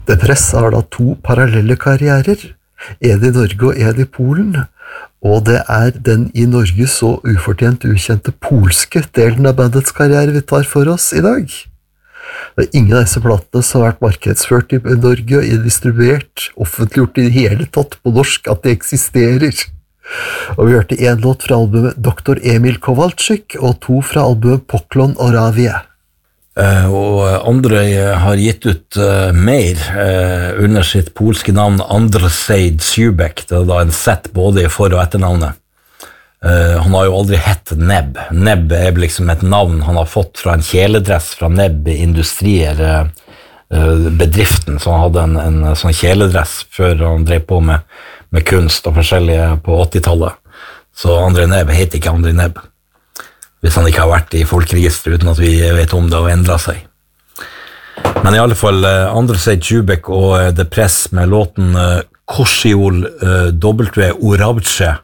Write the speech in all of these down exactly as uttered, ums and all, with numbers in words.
The Press har da to parallelle karrierer, en i Norge og en i Polen, og det er den i Norge så ufortjent ukjente polske delen av bandets karriere vi tar for oss i dag. Det er ingen av disse platene som har vært markedsført i Norge, distribuert, offentliggjort i det hele tatt på norsk at de eksisterer. Og vi hørte en låt fra albumet doktor Emil Kowalczyk og to fra albumet Poklon Oravie. Uh, og Andrej har gitt ut uh, mer uh, under sitt polske navn Andrzej Dziubek. Det er da en sett både i for- og etternavnet. Uh, han har jo aldri hett Nebb. Nebb er liksom et navn han har fått fra en kjeledress fra Nebb Industrier, uh, bedriften, så han hadde en, en sånn kjeledress før han drev på med med kunst og forskjellige på åttitallet. Så Andrej Nebb heter ikke Andrej Nebb, hvis han ikke har vært i folkeregisteret uten at vi vet om det og endret seg. Men i alle fall, Andrzej Dziubek og The Press med låten Košiol W. Oravce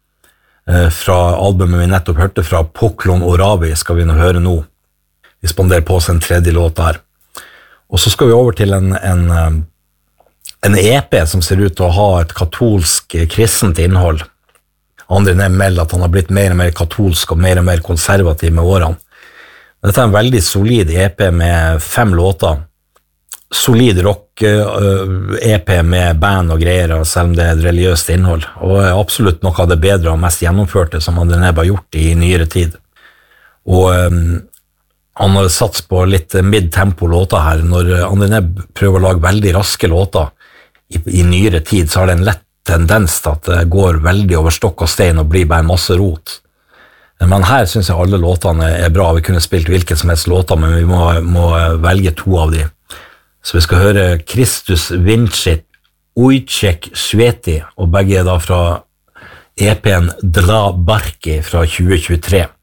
fra albumet vi nettopp hørte fra Poklon Oravie skal vi nå høre nå. Vi spanderer på oss en tredje låt her. Og så skal vi over til en... en En E P som ser ut til å ha et katolsk kristent innhold. Andrej Nebb melder at han har blitt mer og mer katolsk og mer og mer konservativ med årene. Dette er en veldig solid E P med fem låter. Solid rock-E P med band og greier, selv om det er et religiøst innhold. Og absolutt noe av det bedre og mest gjennomførte som Andrej Nebb har gjort i nyere tid. Og um, han har satset på litt mid-tempo-låter her. Når Andrej Nebb prøver å lage veldig raske låter, I, i nyere tid så har det en lett tendens til at det går veldig over stokk og stein og blir bare masse rot. Men her synes jeg alle låtene er bra. Vi kunne spilt hvilke som helst låter, men vi må, må velge to av de. Så vi skal høre Kristus Vincit Ujciech Sveti, og begge er da fra E P-en Dla Barki fra tjue tjuetre.